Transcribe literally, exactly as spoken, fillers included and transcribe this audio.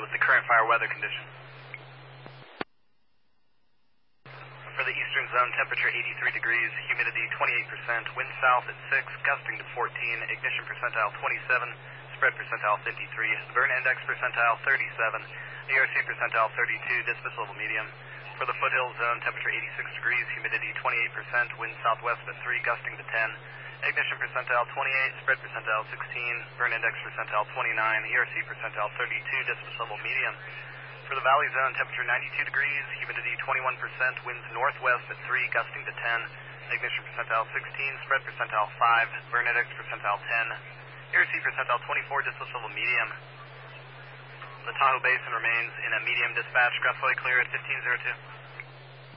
with the current fire weather condition. For the eastern zone, temperature eighty-three degrees, humidity twenty-eight percent, wind south at six, gusting to fourteen, ignition percentile twenty-seven, spread percentile fifty-three, burn index percentile thirty-seven, E R C percentile thirty-two, dispatch level medium. For the foothills zone, temperature eighty-six degrees, humidity twenty-eight percent, wind southwest at three, gusting to ten, ignition percentile twenty-eight, spread percentile sixteen, burn index percentile twenty-nine, E R C percentile thirty-two, dispatch level medium. For the valley zone, temperature ninety-two degrees, humidity twenty-one percent, winds northwest at three, gusting to ten, ignition percentile sixteen, spread percentile five, burn index percentile ten, E R C percentile twenty-four, dispatch level medium. The Tahoe Basin remains in a medium dispatch, Crestway clear at fifteen oh two.